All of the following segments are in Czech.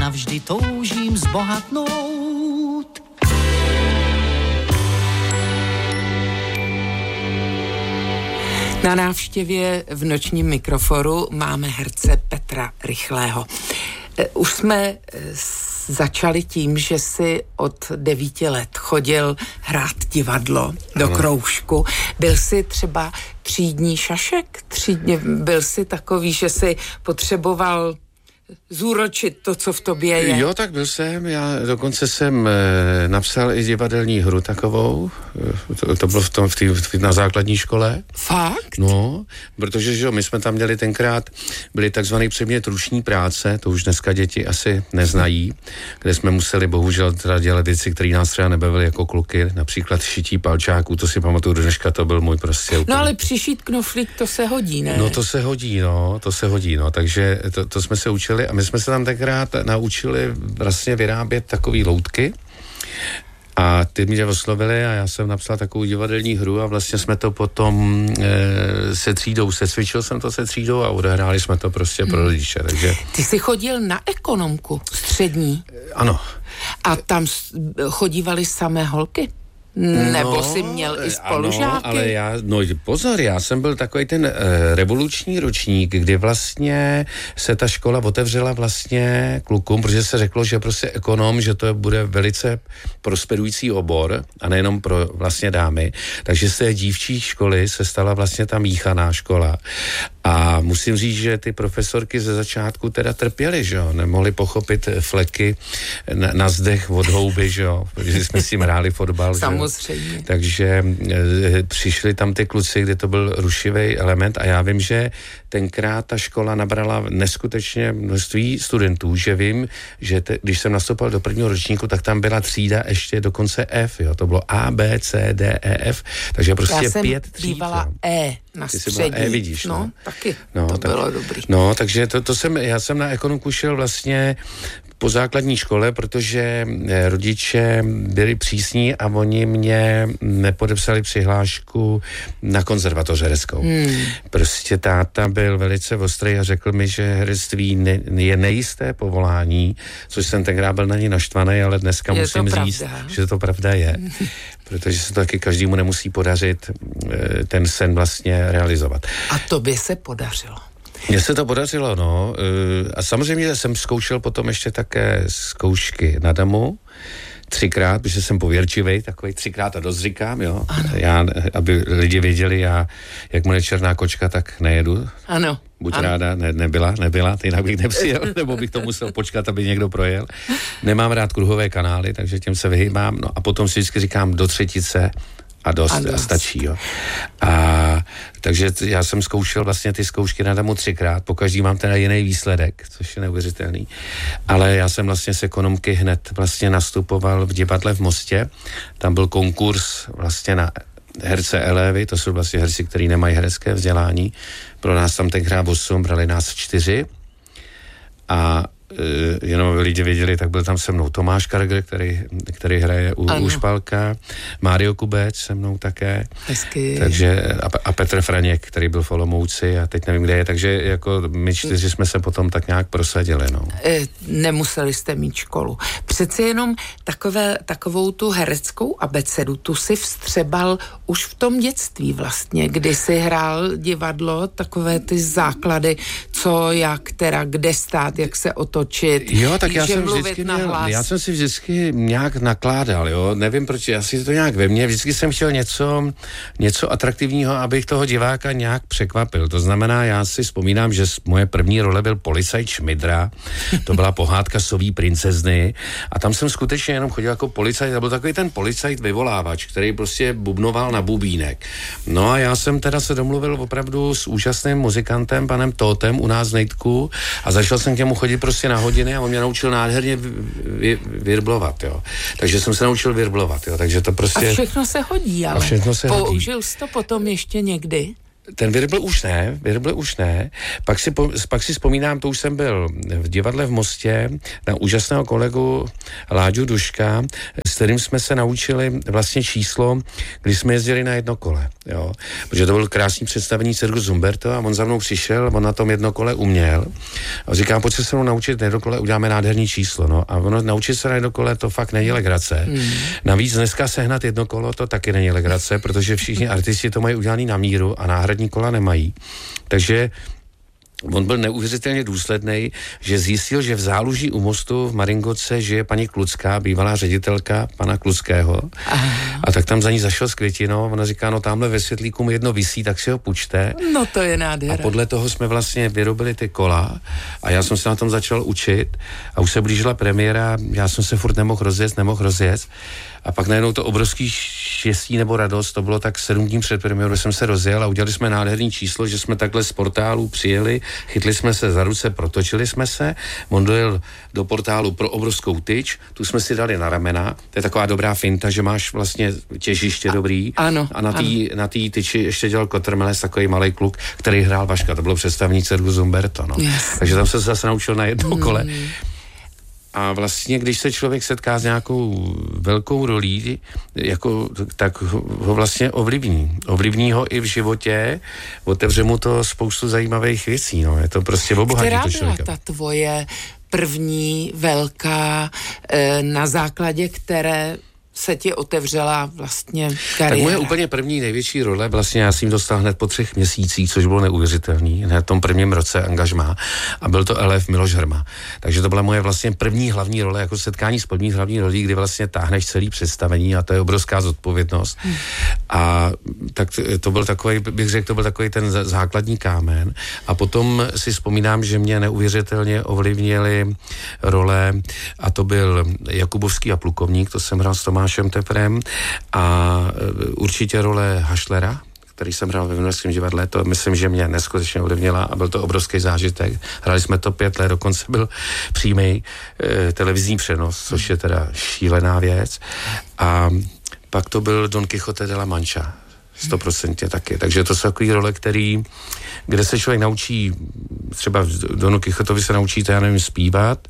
navždy toužím zbohatnout. Na návštěvě v nočním mikroforu máme herce Petra Rychlého. Už jsme začali tím, že si od 9 let chodil hrát divadlo do kroužku. Byl jsi třeba třídní šašek? Byl jsi takový, že si potřeboval zúročit to, co v tobě je? Jo, tak byl jsem. Já dokonce jsem napsal i divadelní hru takovou. To bylo na základní škole. Fakt? No, protože že my jsme tam měli tenkrát, byli takzvaný předmět ruční práce, to už dneska děti asi neznají, kde jsme museli bohužel teda dělat věci, které nás třeba nebavily jako kluky, například šití palčáků, to si pamatuju do dneška, to byl můj prostě úplně. No ale přišít knoflík, to se hodí, ne? No to se hodí, takže to jsme se učili a my jsme se tam tenkrát naučili vlastně vyrábět takový loutky a ty mě oslovili a já jsem napsal takovou divadelní hru a vlastně jsme to potom secvičil jsem to se třídou a odehráli jsme to prostě pro rodiče, takže... Ty jsi chodil na ekonomku střední? Ano. A tam chodívali samé holky? Nebo jsi měl i spolužáky? Ano, ale pozor, já jsem byl takový ten revoluční ročník, kdy vlastně se ta škola otevřela vlastně klukům, protože se řeklo, že prostě ekonom, že to bude velice prosperující obor a nejenom pro vlastně dámy, takže z té dívčí školy se stala vlastně ta míchaná škola. A musím říct, že ty profesorky ze začátku teda trpěly, že jo, nemohli pochopit fleky na zdech od houby, že jo, protože jsme s tím hráli fotbal, samozřejmě. Takže přišli tam ty kluci, kde to byl rušivý element a já vím, že tenkrát ta škola nabrala neskutečně množství studentů, že vím, že když jsem nastoupil do prvního ročníku, tak tam byla třída ještě dokonce F, jo, to bylo A, B, C, D, E, F, takže prostě 5 tříd. Já jsem bývala E na střední. Vidíš, no, taky, to tak, bylo dobrý. No, takže já jsem na ekonomku šel vlastně po základní škole, protože rodiče byli přísní a oni mě nepodepsali přihlášku na konzervatoř hereckou. Prostě táta byl velice ostrý a řekl mi, že herectví je nejisté povolání, což jsem tenkrát byl na ní naštvaný, ale dneska musím říct, že to pravda je. Protože se to taky každému nemusí podařit ten sen vlastně realizovat. A tobě se podařilo? Mně se to podařilo, no. A samozřejmě jsem zkoušel potom ještě také zkoušky na damu. 3krát, protože jsem pověrčivej, takový 3krát a dost říkám, jo. Já, aby lidi věděli, jakmile černá kočka, tak nejedu. Ano. Buď ráda, nebyla, jinak bych nepřijel, nebo bych to musel počkat, aby někdo projel. Nemám rád kruhové kanály, takže těm se vyhýbám. No a potom si vždycky říkám do třetice a dost. Stačí, jo. Takže já jsem zkoušel vlastně ty zkoušky na damu 3krát, pokaždý mám teda jiný výsledek, což je neuvěřitelný. Ale já jsem vlastně z ekonomky hned vlastně nastupoval v divadle v Mostě, tam byl konkurs vlastně na herce Elevy, to jsou vlastně herci, kteří nemají herecké vzdělání. Pro nás tam tenkrát 8, brali nás 4 a jenom aby lidi věděli, tak byl tam se mnou Tomáš Karger, který hraje u Špalka, Mário Kubec se mnou také. Hezky. Takže a Petr Franěk, který byl v Olomouci a teď nevím, kde je, takže jako my 4 jsme se potom tak nějak prosadili, no. Nemuseli jste mít školu. Přece jenom takovou tu hereckou abecedu, tu si vstřebal už v tom dětství vlastně, kdy si hrál divadlo, takové ty základy, co, jak, teda, kde stát, jak se otočit. Jo, tak já jsem si vždycky nějak nakládal, jo, nevím proč, asi to nějak ve mně, vždycky jsem chtěl něco atraktivního, abych toho diváka nějak překvapil, to znamená, já si vzpomínám, že moje první role byl policajt Šmidra, to byla pohádka Soví princezny a tam jsem skutečně jenom chodil jako policajt, to byl takový ten policajt vyvolávač, který prostě bubnoval na bubínek. No a já jsem teda se domluvil opravdu s úžasným muzikantem, panem Tótem u nás v Nejtku a začal jsem k němu chodit prostě na hodiny a on mě naučil nádherně virblovat, jo. Takže jsem se naučil virblovat, jo. Takže to prostě... A všechno se hodí, ale použil jsi to potom ještě někdy? Ten Virbl už ne. Pak si vzpomínám, to už jsem byl v divadle v Mostě, na úžasného kolegu Láďu Duška, s kterým jsme se naučili vlastně číslo, když jsme jezdili na jednokole, jo. Protože to byl krásný představení Cirkus Zumberto a on za mnou přišel, on na tom jednokole uměl a říkám, pojď se mnou naučit na jednokole, uděláme nádherný číslo, no. A ono naučit se na jednokole, to fakt není legrace. Navíc dneska sehnat jednokolo, to taky není legrace, protože všichni artisti to mají udělaný na míru a náhradní kola nemají. Takže on byl neuvěřitelně důsledný, že zjistil, že v Záluží u Mostu v Maringotce žije paní Klucká, bývalá ředitelka pana Kluckého. A tak tam za ní zašel s květinou. Ona říká, no tamhle ve světlíku mu jedno visí, tak si ho půjčte. No to je nádhera. A podle toho jsme vlastně vyrobili ty kola a já jsem se na tom začal učit a už se blížila premiéra, já jsem se furt nemohl rozjet. A pak najednou to obrovský štěstí nebo radost, to bylo tak 7 dní před premiérou, jsem se rozjel a udělali jsme nádherný číslo, že jsme takhle z portálu přijeli, chytli jsme se za ruce, protočili jsme se, on dojel do portálu pro obrovskou tyč, tu jsme si dali na ramena, to je taková dobrá finta, že máš vlastně těžiště dobrý. Ano. A na té tyči ještě dělal Kotrmeles, takový malý kluk, který hrál Vaška, to bylo představení Cirkus Zumberto, no. Yes. Takže tam se zase naučil na jedno kole. A vlastně, když se člověk setká s nějakou velkou rolí, tak ho vlastně ovlivní. Ovlivní ho i v životě, otevře mu to spoustu zajímavých věcí, no. Je to prostě obohatí to člověka. Která byla ta tvoje první velká, na základě které se ti otevřela vlastně kariéra? Tak moje úplně první největší role, vlastně já jsem dostal hned po 3 měsících, což bylo neuvěřitelný, hned v tom prvním roce angažmá a byl to LF Miloš Hrma. Takže to byla moje vlastně první hlavní role, jako setkání s první hlavní rolí, kdy vlastně táhneš celý představení a to je obrovská zodpovědnost. A tak to byl takový, bych řekl, to byl takový ten základní kámen. A potom si vzpomínám, že mě neuvěřitelně ovlivnily role a to byl Jakubovský a Plukovník, to jsem hrál s Tomášem Teprem a určitě role Hašlera, který jsem hrál ve Vinohradském divadle, to myslím, že mě neskutečně ovlivnila a byl to obrovský zážitek. Hráli jsme to 5 let, dokonce byl přímý televizní přenos, což je teda šílená věc. A pak to byl Don Quixote de la Mancha. 100% taky. Takže to jsou takové role, kde se člověk naučí, třeba v Donu Quixotovi se naučíte, já nevím, zpívat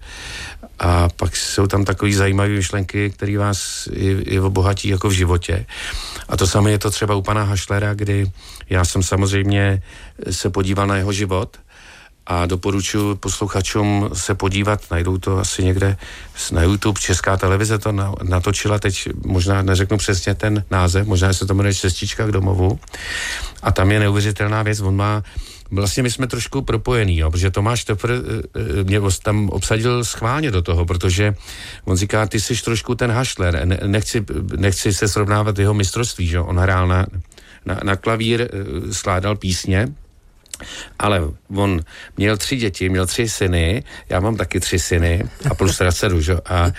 a pak jsou tam takové zajímavé myšlenky, které vás i obohatí jako v životě. A to samé je to třeba u pana Hašlera, kdy já jsem samozřejmě se podíval na jeho život a doporučuji posluchačům se podívat, najdou to asi někde na YouTube, Česká televize to natočila, teď možná neřeknu přesně ten název, možná se to jmenuje Cestička k domovu a tam je neuvěřitelná věc, vlastně my jsme trošku propojení, jo, protože Tomáš Topr mě tam obsadil schválně do toho, protože on říká, ty jsi trošku ten Hašler, nechci se srovnávat jeho mistrovství, že on hrál na klavír, skládal písně, ale on měl 3 děti, měl 3 syny, já mám taky 3 syny a plus teda dceru, že?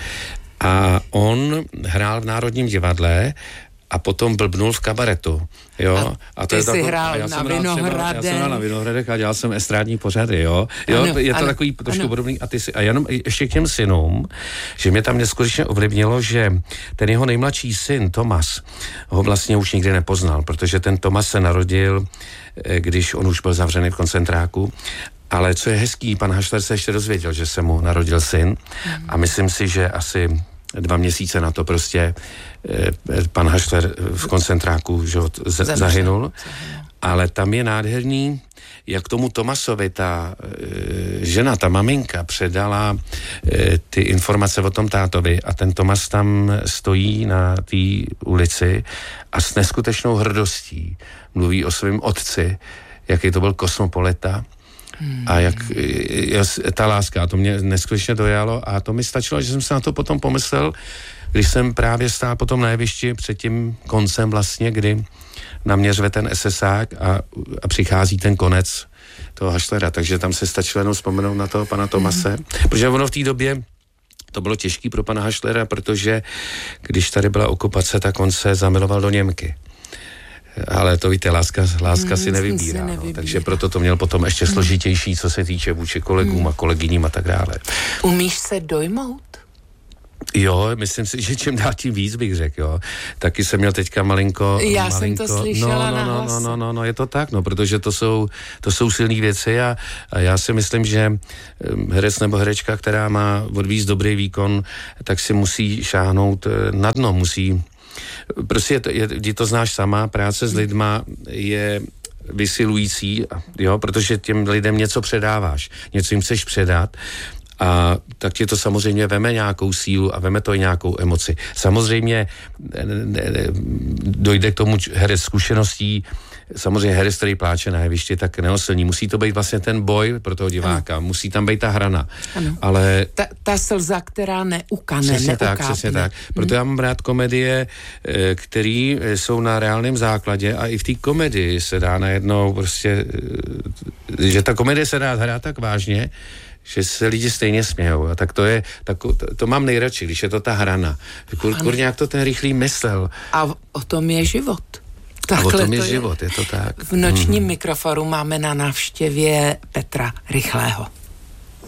A on hrál v Národním divadle a potom blbnul v kabaretu, jo. A ty jsi hrál na Vinohradech. Já jsem hrál na Vinohradech a dělal jsem estrádní pořady, jo. Ano, je to takový trošku podobný. A jenom ještě k těm synům, že mě tam neskutečně ovlivnilo, že ten jeho nejmladší syn, Tomas, ho vlastně už nikdy nepoznal, protože ten Tomas se narodil, když on už byl zavřený v koncentráku. Ale co je hezký, pan Hašler se ještě dozvěděl, že se mu narodil syn a myslím si, že asi 2 měsíce na to prostě pan Hašler v koncentráku zahynul. Ale tam je nádherný, jak tomu Tomasovi ta žena, ta maminka předala ty informace o tom tátovi a ten Tomas tam stojí na té ulici a s neskutečnou hrdostí mluví o svém otci, jaký to byl kosmopolita a jak ta láska, to mě neskutečně dojalo a to mi stačilo, že jsem se na to potom pomyslel, když jsem právě stál potom na jevišti před tím koncem vlastně, kdy na mě řve ten SSák a přichází ten konec toho Hašlera, takže tam se stačilo jenom vzpomenout na toho pana Tomase, protože ono v té době to bylo těžký pro pana Hašlera, protože když tady byla okupace, tak on se zamiloval do Němky. Ale to víte, láska si nevybírá, no, takže proto to měl potom ještě složitější, co se týče vůči kolegům a kolegyním a tak dále. Umíš se dojmout? Jo, myslím si, že čím dál tím víc bych řekl, jo. Taky jsem měl teďka malinko... Já jsem to slyšela na hlase. No, je to tak, no, protože to jsou silné věci a já si myslím, že herec nebo herečka, která má odvíct dobrý výkon, tak si musí šáhnout na dno, musí... Prostě kdy to znáš sama, práce s lidma je vysilující, jo, protože těm lidem něco předáváš, něco jim chceš předat, a tak ti to samozřejmě veme nějakou sílu a veme to i nějakou emoci. Samozřejmě dojde k tomu herec zkušeností, samozřejmě herec, který pláče na jevišti, tak neoslní. Musí to být vlastně ten boj pro toho diváka, musí tam být ta hrana. Ano. Ale... Ta slza, která neukane, Přesně tak. Proto já mám rád komedie, které jsou na reálném základě a i v té komedii se dá najednou prostě, že ta komedie se dá hrát tak vážně, že se lidi stejně smějou. A tak to mám nejradši, když je to ta hrana. Kurně, jak to ten Rychlý myslel. A o tom je život. Takhle a o tom je život, je to tak. V nočním mikroforu máme na návštěvě Petra Rychlého.